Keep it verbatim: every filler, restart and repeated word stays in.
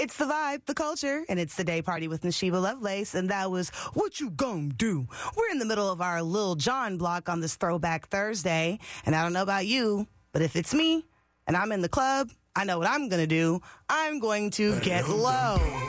It's the vibe, the culture, and it's the day party with Nashiba Lovelace, and that was What You Gon' Do. We're in the middle of our Lil Jon block on this Throwback Thursday, and I don't know about you, but if it's me and I'm in the club, I know what I'm going to do. I'm going to get low.